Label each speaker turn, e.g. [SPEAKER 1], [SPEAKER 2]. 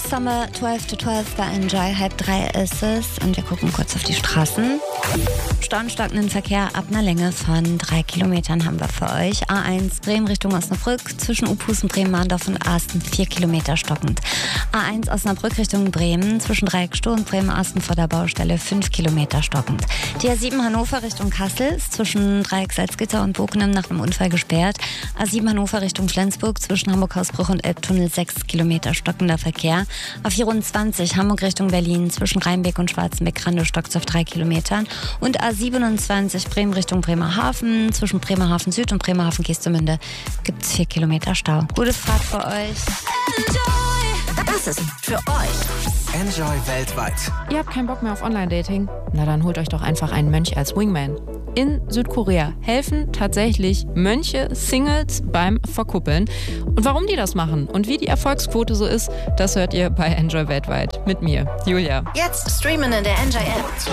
[SPEAKER 1] Summer 12 to 12 bei Enjoy. 2:30 ist es und wir gucken kurz auf die Straßen. Stockenden Verkehr ab einer Länge von 3 Kilometern haben wir für euch. A1 Bremen Richtung Osnabrück zwischen Uphusen, Bremen-Mahndorf und Asten 4 Kilometer stockend. A1 Osnabrück Richtung Bremen zwischen Dreieckstoh und Bremen-Asten vor der Baustelle 5 Kilometer stockend. Die A7 Hannover Richtung Kassel ist zwischen Dreieck Salzgitter und Bokenem nach einem Unfall gesperrt. A7 Hannover Richtung Flensburg zwischen Hamburg-Hausbruch und Elbtunnel 6 Kilometer stockender Verkehr. A24 Hamburg Richtung Berlin zwischen Rheinbeck und Schwarzenbeck-Rande stockt auf 3 Kilometern. Und A27 Bremen Richtung Bremerhaven zwischen Bremerhaven Süd und Bremerhaven Geestemünde gibt es 4 Kilometer Stau. Gute Fahrt für euch.
[SPEAKER 2] Enjoy! Das ist für euch.
[SPEAKER 3] Enjoy weltweit.
[SPEAKER 4] Ihr habt keinen Bock mehr auf Online-Dating? Na dann holt euch doch einfach einen Mönch als Wingman. In Südkorea helfen tatsächlich Mönche Singles beim Verkuppeln. Und warum die das machen und wie die Erfolgsquote so ist, das hört ihr bei Enjoy weltweit. Mit mir, Julia.
[SPEAKER 2] Jetzt streamen in der Enjoy App.